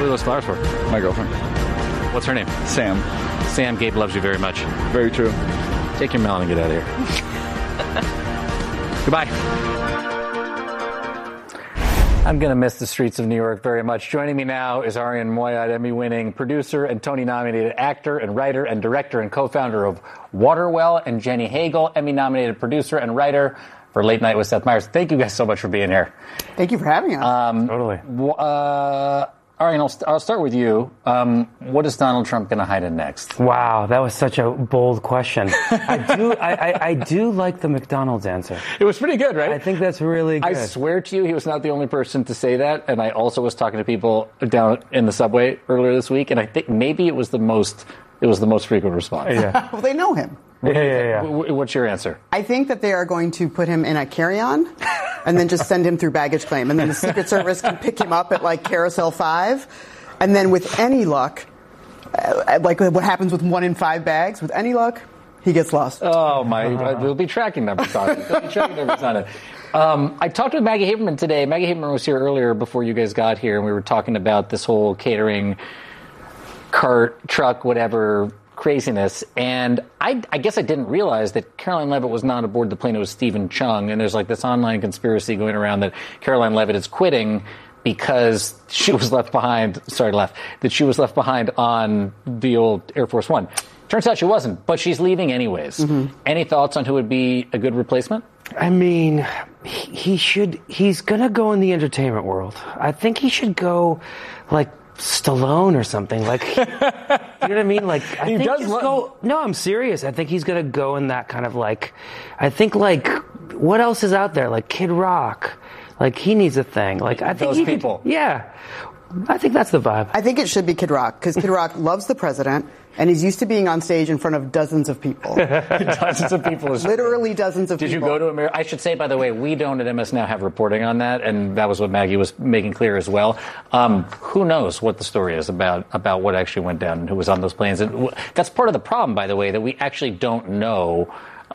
Who are those flowers for? My girlfriend. What's her name? Sam. Sam, Gabe loves you very much. Very true. Take your melon and get out of here. Goodbye. I'm going to miss the streets of New York very much. Joining me now is Arian Moayed, Emmy-winning producer and Tony-nominated actor and writer and director and co-founder of Waterwell, and Jenny Hagel, Emmy-nominated producer and writer for Late Night with Seth Meyers. Thank you guys so much for being here. Thank you for having us. Totally. Arian, I'll start with you. What is Donald Trump going to hide in next? Wow, that was such a bold question. I do like the McDonald's answer. It was pretty good, right? I think that's really good. I swear to you, he was not the only person to say that. And I also was talking to people down in the subway earlier this week, and I think maybe it was the most frequent response. Yeah. Well, they know him. Yeah. What's your answer? I think that they are going to put him in a carry-on and then just send him through baggage claim. And then the Secret Service can pick him up at like Carousel 5. And then with any luck, like what happens with 1 in 5 bags, with any luck, he gets lost. Oh, there'll be tracking numbers on it. I talked with Maggie Haberman today. Maggie Haberman was here earlier before you guys got here, and we were talking about this whole catering, cart, truck, whatever craziness. And I guess I didn't realize that Caroline Leavitt was not aboard the plane. It was Stephen Chung. And there's like this online conspiracy going around that Caroline Leavitt is quitting because she was left behind. That she was left behind on the old Air Force One. Turns out she wasn't, but she's leaving anyways. Mm-hmm. Any thoughts on who would be a good replacement? I mean, he's going to go in the entertainment world. I think he should go like Stallone or something. Like, you know what I mean? Like, I think no, I'm serious. I think he's going to go in that kind of like, I think like, what else is out there? Like Kid Rock. Like, he needs a thing. Like, I think those people. Yeah. I think that's the vibe. I think it should be Kid Rock, because Kid Rock loves the president, and he's used to being on stage in front of dozens of people. Dozens of people. Literally dozens of people. Did you go to America? I should say, by the way, we don't at MS Now have reporting on that, and that was what Maggie was making clear as well. Who knows what the story is about what actually went down and who was on those planes. And that's part of the problem, by the way, that we actually don't know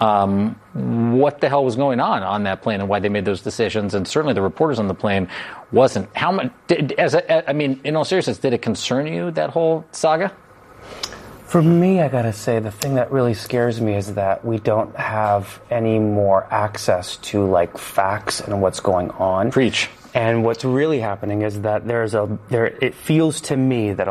what the hell was going on that plane and why they made those decisions. And certainly the reporters on the plane wasn't. How much? In all seriousness, did it concern you, that whole saga? For me, I gotta say, the thing that really scares me is that we don't have any more access to like facts and what's going on. Preach. And what's really happening is that it feels to me that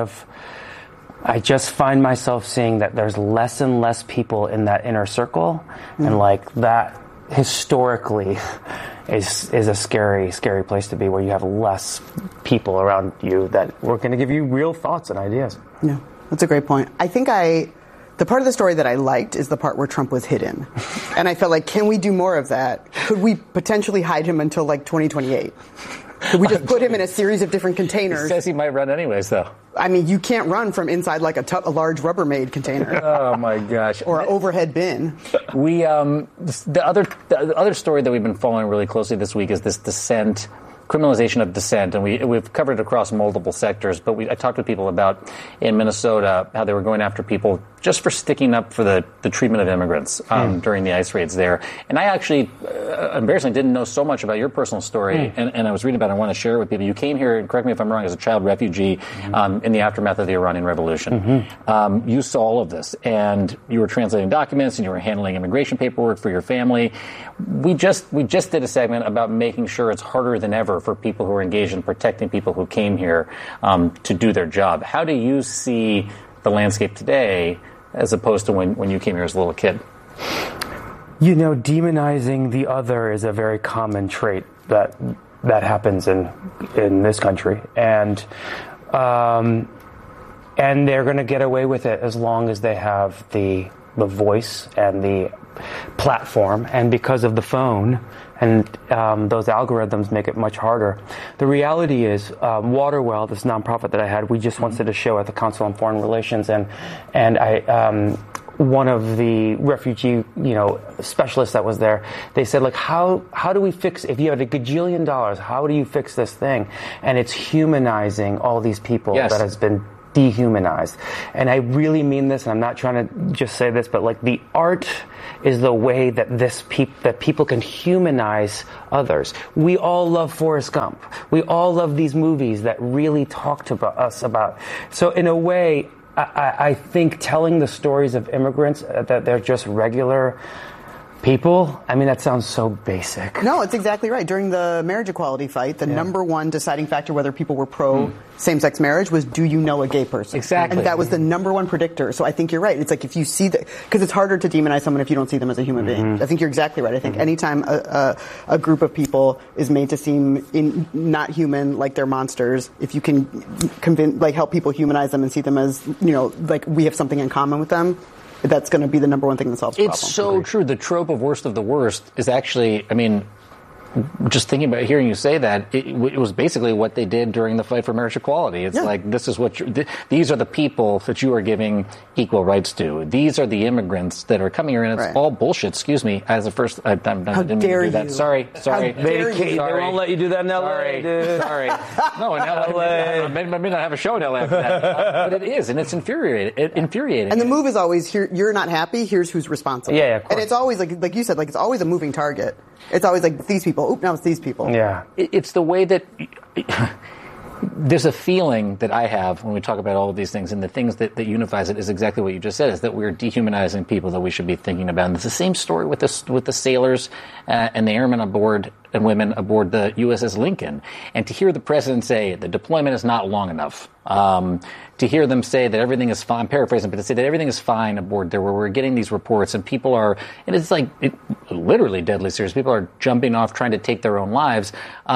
I just find myself seeing that there's less and less people in that inner circle, and like that historically is a scary, scary place to be, where you have less people around you that were going to give you real thoughts and ideas. Yeah, that's a great point. I think the part of the story that I liked is the part where Trump was hidden. And I felt like, can we do more of that? Could we potentially hide him until like 2028? Could we just put him in a series of different containers? He says he might run anyways, though. I mean, you can't run from inside like a large Rubbermaid container. Oh my gosh! Or an overhead bin. We the other story that we've been following really closely this week is this dissent. Criminalization of dissent, and we've covered it across multiple sectors, but I talked to people about in Minnesota how they were going after people just for sticking up for the treatment of immigrants during the ICE raids there. And I actually, embarrassingly, didn't know so much about your personal story, and I was reading about it. I want to share it with people. You came here, and correct me if I'm wrong, as a child refugee in the aftermath of the Iranian Revolution. You saw all of this, and you were translating documents, and you were handling immigration paperwork for your family. We just did a segment about making sure it's harder than ever for people who are engaged in protecting people who came here to do their job. How do you see the landscape today as opposed to when you came here as a little kid? You know, demonizing the other is a very common trait that happens in this country, and they're going to get away with it as long as they have the voice and the platform, and because of the phone and those algorithms make it much harder. The reality is, Waterwell, this nonprofit that I had, we just once did a show at the Council on Foreign Relations, and I one of the refugee specialists that was there, they said, like, how do we fix, if you had $1 gajillion, how do you fix this thing? And it's humanizing all these people that has been dehumanized. And I really mean this, and I'm not trying to just say this, but like the art is the way that that people can humanize others. We all love Forrest Gump. We all love these movies that really talk to us about. So in a way, I think telling the stories of immigrants that they're just regular people, I mean, that sounds so basic. No, it's exactly right. During the marriage equality fight, the number one deciding factor whether people were pro same-sex marriage was, do you know a gay person? Exactly. And that was the number one predictor. So I think you're right. It's like if you see that, because it's harder to demonize someone if you don't see them as a human being. I think you're exactly right. I think anytime a group of people is made to seem not human, like they're monsters, if you can help people humanize them and see them as, like we have something in common with them, that's going to be the number one thing that solves the problem. It's so true. The trope of worst of the worst is actually, I mean, just thinking about hearing you say that, it was basically what they did during the fight for marriage equality. It's like, this is what these are the people that you are giving equal rights to. These are the immigrants that are coming here, and it's all bullshit. Excuse me. As a first, I didn't mean to do that. Sorry. They won't let you do that in LA, dude. Sorry. No, in LA. I may not have a show in LA after that. But it is, and it's infuriating. And the move is always, you're not happy, here's who's responsible. Yeah, of course. And it's always, like you said, like it's always a moving target. It's always like these people. Oop, now it's these people. Yeah. It's the way that there's a feeling that I have when we talk about all of these things, and the things that unifies it is exactly what you just said, is that we're dehumanizing people that we should be thinking about. And it's the same story with the sailors and the airmen aboard and women aboard the USS Lincoln. And to hear the president say the deployment is not long enough, to hear them say that everything is fine, I'm paraphrasing, but to say that everything is fine aboard there, where we're getting these reports and people are, and it's like literally deadly serious. People are jumping off, trying to take their own lives.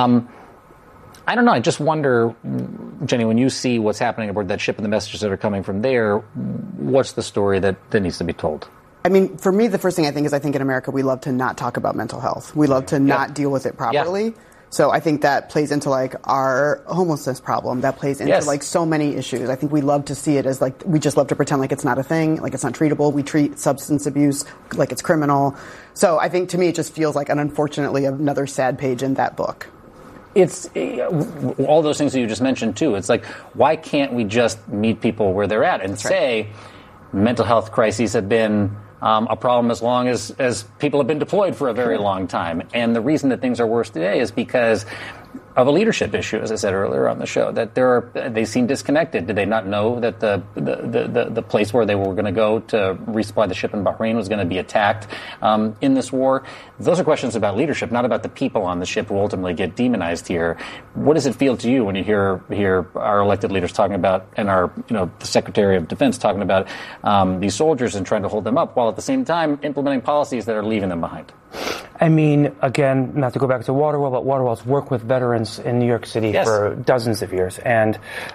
I don't know. I just wonder, Jenny, when you see what's happening aboard that ship and the messages that are coming from there, what's the story that needs to be told? I mean, for me, the first thing I think in America, we love to not talk about mental health. We love to not deal with it properly. Yeah. So I think that plays into like our homelessness problem. That plays into like so many issues. I think we love to see it as like, we just love to pretend like it's not a thing, like it's not treatable. We treat substance abuse like it's criminal. So I think to me, it just feels like unfortunately another sad page in that book. It's all those things that you just mentioned too. It's like, why can't we just meet people where they're at and say mental health crises have been a problem as long as people have been deployed for a very long time. And the reason that things are worse today is because of a leadership issue, as I said earlier on the show, that they seem disconnected. Did they not know that the place where they were going to go to resupply the ship in Bahrain was going to be attacked in this war? Those are questions about leadership, not about the people on the ship who ultimately get demonized here. What does it feel to you when you hear our elected leaders talking about, and our the Secretary of Defense talking about these soldiers and trying to hold them up, while at the same time implementing policies that are leaving them behind? I mean, again, not to go back to Waterwell, but Waterwell's worked with veterans in New York City for dozens of years. And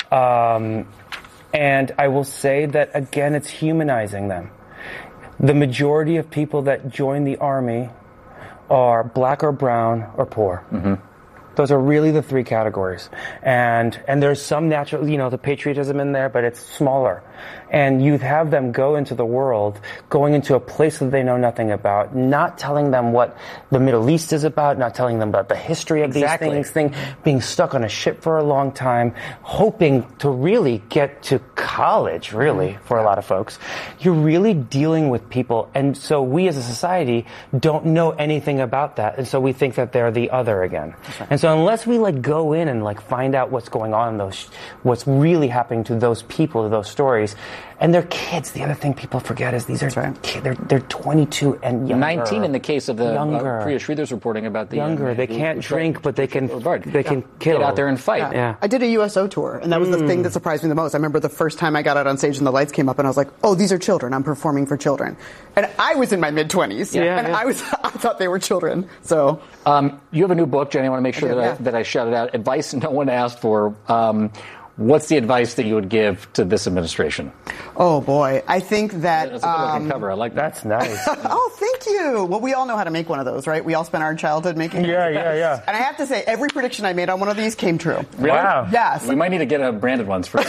I will say that, again, it's humanizing them. The majority of people that join the Army are black or brown or poor. Mm-hmm. Those are really the three categories. And there's some natural, the patriotism in there, but it's smaller. And you have them go into the world, going into a place that they know nothing about, not telling them what the Middle East is about, not telling them about the history of these things, being stuck on a ship for a long time, hoping to really get to college, really, for a lot of folks. You're really dealing with people. And so we as a society don't know anything about that. And so we think that they're the other again. Right. And so unless we go in and find out what's going on in what's really happening to those people, to those stories, and they're kids. The other thing people forget is these are kids. They're 22 and younger. 19 in the case of the Priya Sridhar's reporting about the younger. They can't drink, but they can kill. Get out there and fight. Yeah. I did a USO tour, and that was the thing that surprised me the most. I remember the first time I got out on stage and the lights came up, and I was like, "Oh, these are children. I'm performing for children." And I was in my mid-20s, I thought they were children. So you have a new book, Jenny. I want to make sure that I shout it out. Advice No One Asked For. What's the advice that you would give to this administration? Oh, boy. I think that... That's a good-looking cover. I like that. That's nice. Oh, thank you. Well, we all know how to make one of those, right? We all spent our childhood making it. Yeah. And I have to say, every prediction I made on one of these came true. Really? Wow. Yes. We might need to get branded ones for this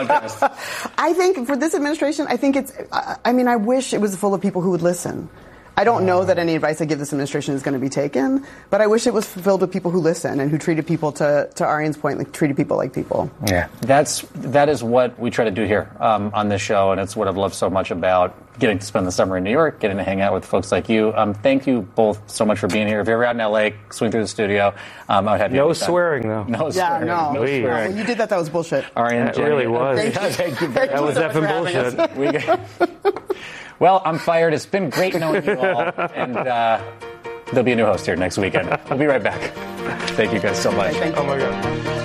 podcast. I think for this administration, I think I wish it was full of people who would listen. I don't know that any advice I give this administration is going to be taken, but I wish it was filled with people who listen and who treated people, to Arian's point, like treated people like people. Yeah, that is what we try to do here on this show, and it's what I've loved so much about getting to spend the summer in New York, getting to hang out with folks like you. Thank you both so much for being here. If you're ever out in LA, swing through the studio. I would have you. No swearing, though. No Yeah, swearing. no. swearing. When you did that was bullshit. Arian, It Jenny, really was. Thank you very That was so much for effing having bullshit. Well, I'm fired. It's been great knowing you all. And there'll be a new host here next weekend. We'll be right back. Thank you guys so much. Thank you. Oh, my God.